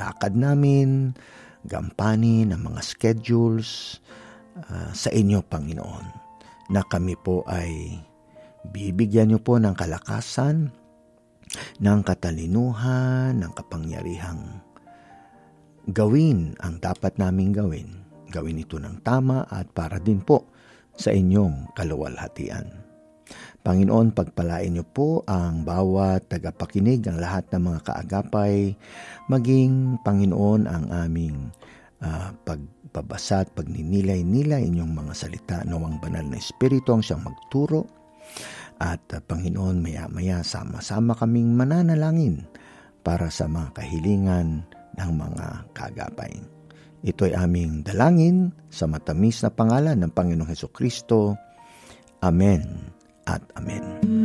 lakad namin, gampanin ang mga schedules sa inyo, Panginoon, na kami po ay bibigyan niyo po ng kalakasan, ng katalinuhan, ng kapangyarihang gawin ang dapat naming gawin. Gawin ito ng tama at para din po sa inyong kaluwalhatian. Panginoon, pagpalain niyo po ang bawat tagapakinig, ang lahat ng mga kaagapay, maging, Panginoon, ang aming pagbabasa at pagninilay-nilay inyong mga salita. Nawang banal na Espiritu ang siyang magturo. At Panginoon, maya-maya sama-sama kaming mananalangin para sa mga kahilingan ng mga kaagapay. Ito'y aming dalangin sa matamis na pangalan ng Panginoong Hesukristo. Amen at Amen.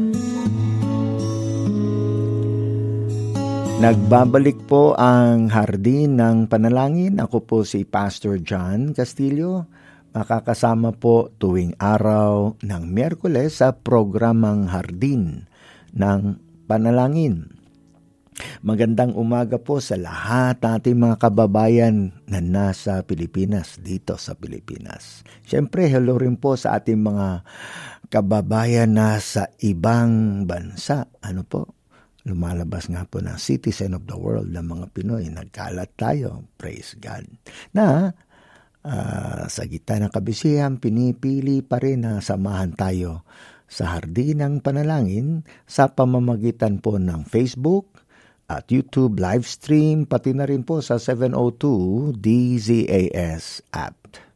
Nagbabalik po ang Hardin ng Panalangin. Ako po si Pastor John Castillo. Makakasama po tuwing araw ng Miyerkules sa programang Hardin ng Panalangin. Magandang umaga po sa lahat ating mga kababayan na nasa Pilipinas, dito sa Pilipinas. Siyempre, hello rin po sa ating mga kababayan na sa ibang bansa. Ano po? Lumalabas nga po na citizen of the world ng mga Pinoy. Nagkalat tayo, praise God. Na sa gitna ng kabisihan, pinipili pa rin na samahan tayo sa Hardin ng Panalangin sa pamamagitan po ng Facebook at YouTube live stream, pati na rin po sa 702 DZAS app.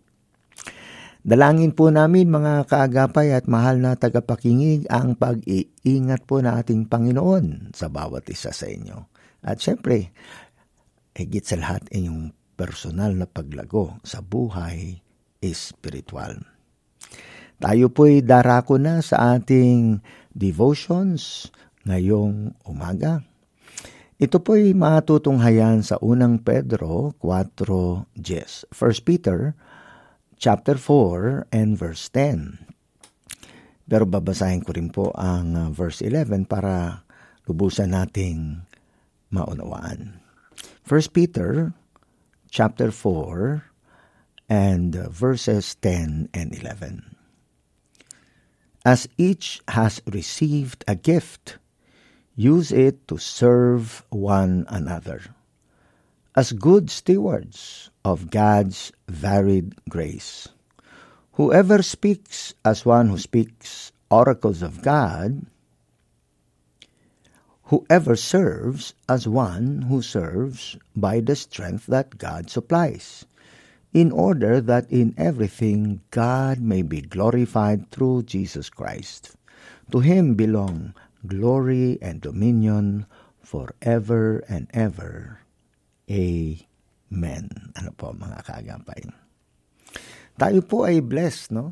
Dalangin po namin mga kaagapay at mahal na tagapakinig ang pag-iingat po na ating Panginoon sa bawat isa sa inyo. At syempre, higit sa lahat inyong personal na paglago sa buhay espiritual. Tayo po'y darako na sa ating devotions ngayong umaga. Ito po'y matutunghayan sa unang Pedro 4:10. 1 Peter chapter 4 and verse 10. Pero babasahin ko rin po ang verse 11 para lubusan nating maunawaan. 1 Peter chapter 4 and verses 10 and 11. As each has received a gift, use it to serve one another as good stewards of God's varied grace. Whoever speaks as one who speaks oracles of God, whoever serves as one who serves by the strength that God supplies, in order that in everything God may be glorified through Jesus Christ. To Him belong glory and dominion forever and ever. Amen. Ano po mga kaagapay? Tayo po ay blessed, no?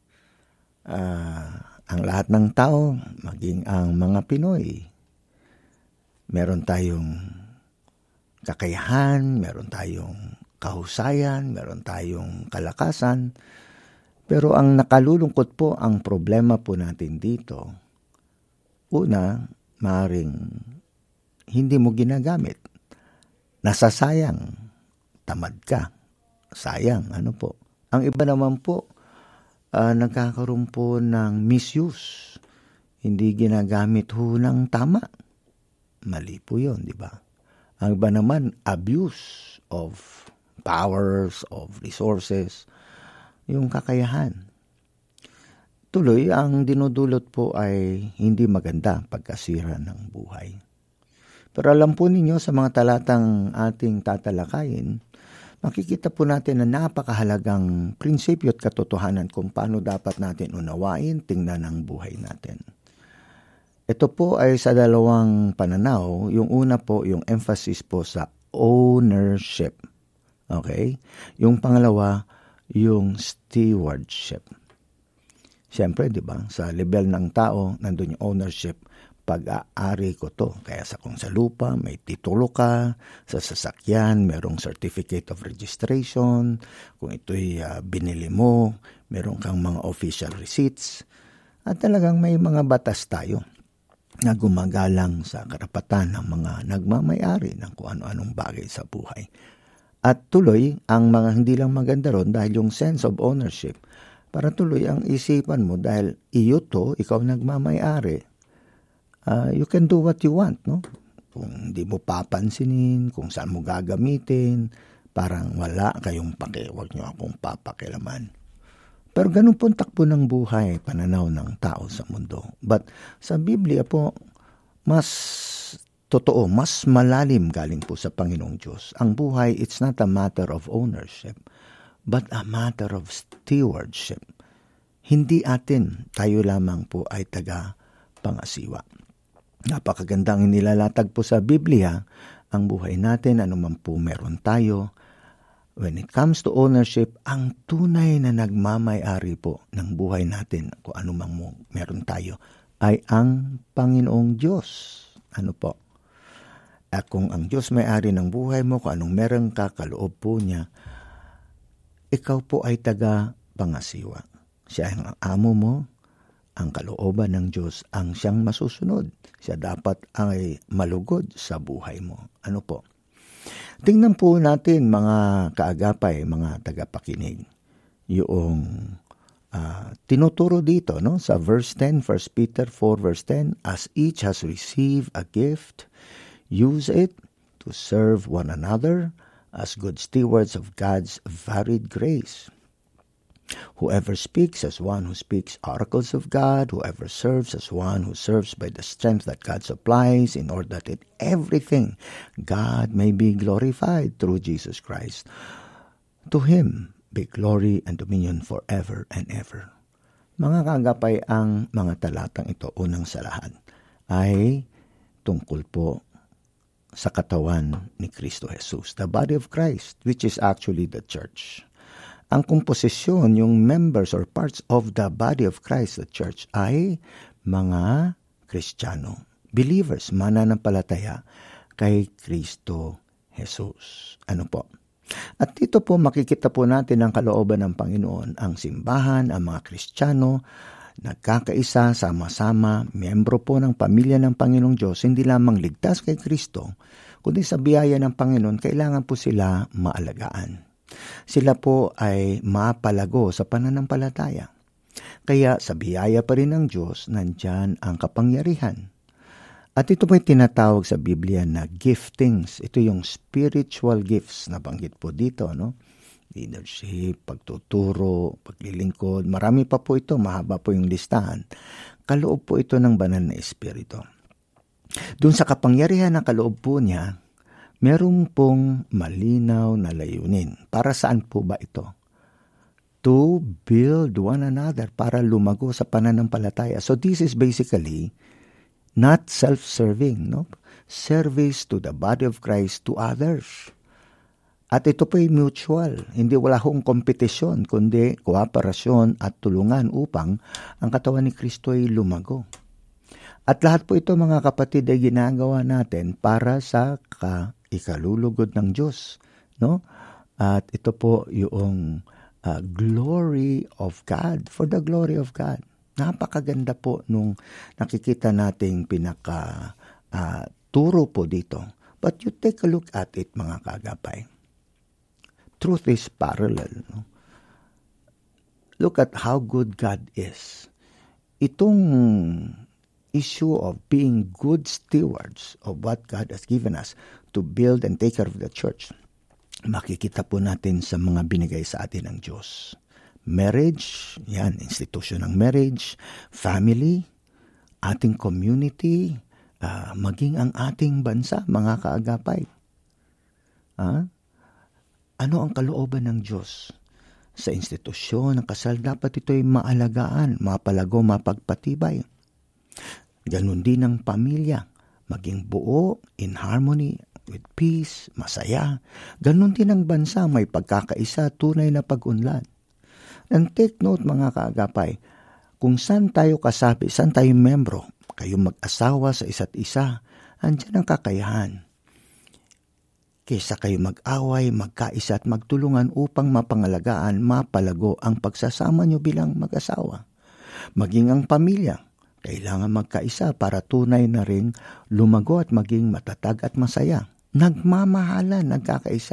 Ang lahat ng tao, maging ang mga Pinoy, meron tayong kakayahan, meron tayong kahusayan, meron tayong kalakasan, pero ang nakalulungkot po, ang problema po natin dito, una, maaaring hindi mo ginagamit. Nasasayang, tamad ka, sayang, ano po. Ang iba naman po, nagkakaroon po ng misuse. Hindi ginagamit ho ng tama. Mali po yun, di ba? Ang iba naman, abuse of powers, of resources, yung kakayahan. Tuloy, ang dinudulot po ay hindi maganda pagkasira ng buhay. Pero alam po ninyo sa mga talatang ating tatalakayin, makikita po natin na napakahalagang prinsipyo at katotohanan kung paano dapat natin unawain, tingnan ang buhay natin. Ito po ay sa dalawang pananaw. Yung una po, yung emphasis po sa ownership. Okay? Yung pangalawa, yung stewardship. Siyempre, di ba? Sa level ng tao, nandun yung ownership. Pag-aari ko to. Kaya kung sa lupa, may titulo ka. Sa sasakyan, merong certificate of registration. Kung ito'y binili mo, meron kang mga official receipts. At talagang may mga batas tayo. na gumagalang sa karapatan ng mga nagmamay-ari ng kung ano-anong bagay sa buhay. At tuloy, ang mga hindi lang maganda ron dahil yung sense of ownership, para tuloy ang isipan mo dahil iyo to, ikaw nagmamay-ari, you can do what you want, no? Kung hindi mo papansinin, kung saan mo gagamitin, parang wala kayong pake, huwag nyo akong papakilaman. Pero ganun po ang takbo ng buhay, pananaw ng tao sa mundo. But sa Biblia po, mas totoo, mas malalim galing po sa Panginoong Diyos. Ang buhay, it's not a matter of ownership, but a matter of stewardship. Hindi atin, tayo lamang po ay taga-pangasiwa. Napakagandang inilalatag po sa Biblia, ang buhay natin, anuman po meron tayo. When it comes to ownership, ang tunay na nagmamay-ari po ng buhay natin, kung ano mang meron tayo, ay ang Panginoong Diyos. Ano po? At kung ang Diyos may-ari ng buhay mo, kung anong meron ka, kaloob po niya, ikaw po ay taga-pangasiwa. Siya ang amo mo, ang kalooban ng Diyos ang siyang masusunod. Siya dapat ay malugod sa buhay mo. Ano po? Tingnan po natin mga kaagapay, mga tagapakinig, yung tinuturo dito, no? Sa verse 10, 1 Peter 4 verse 10, as each has received a gift, use it to serve one another as good stewards of God's varied grace. Whoever speaks as one who speaks oracles of God, whoever serves as one who serves by the strength that God supplies, in order that in everything God may be glorified through Jesus Christ. To Him be glory and dominion forever and ever. Mga kaagapay, ang mga talatang ito, unang sa lahat, ay tungkol po sa katawan ni Kristo Jesus, the body of Christ, which is actually the church. Ang komposisyon, yung members or parts of the body of Christ, the church, ay mga Kristiyano, believers, mananampalataya kay Kristo Jesus. Ano po? At dito po makikita po natin ang kalooban ng Panginoon, ang simbahan, ang mga Kristiyano, nagkakaisa, sama-sama, miyembro po ng pamilya ng Panginoong Diyos, hindi lamang ligtas kay Kristo, kundi sa biyaya ng Panginoon, kailangan po sila maalagaan. Sila po ay mapalago sa pananampalataya. Kaya sa biyaya pa rin ng Diyos, nandyan ang kapangyarihan. At ito po ay tinatawag sa Biblia na giftings. Ito yung spiritual gifts na banggit po dito, no? Leadership, pagtuturo, paglilingkod. Marami pa po ito, mahaba po yung listahan. Kaloob po ito ng banal na Espiritu. Doon sa kapangyarihan na kaloob po niya, meron pong malinaw na layunin. Para saan po ba ito? To build one another, para lumago sa pananampalataya. So this is basically not self-serving, no? Service to the body of Christ to others. At ito po ay mutual. Hindi wala hong kompetisyon, kundi kooperasyon at tulungan upang ang katawan ni Kristo ay lumago. At lahat po ito, mga kapatid, ay ginagawa natin para sa ikalulugod ng Diyos, no? At ito po yung glory of God, for the glory of God. Napakaganda po nung nakikita nating turo po dito. But you take a look at it, mga kagapay. Truth is parallel, no? Look at how good God is. Itong issue of being good stewards of what God has given us to build and take care of the church, makikita po natin sa mga binigay sa atin ng Diyos. Marriage, yan, institusyon ng marriage, family, ating community, maging ang ating bansa, mga kaagapay. Ano ang kalooban ng Diyos sa institusyon ng kasal? Dapat ito'y maalagaan, mapalago, mapagpatibay. Ganon din ang pamilya, maging buo, in harmony, with peace, masaya. Ganon din ang bansa, may pagkakaisa, tunay na pag-unlad. And take note, mga kaagapay, kung saan tayo kasapi, saan tayo membro, kayong mag-asawa sa isa't isa, andyan ang kakayahan. Kesa kayo mag-away, magkaisa at magtulungan upang mapangalagaan, mapalago ang pagsasama nyo bilang mag-asawa. Maging ang pamilya, Kailangan magkaisa para tunay na ring lumago at maging matatag at masaya. Nagmamahalan, nagkakaisa.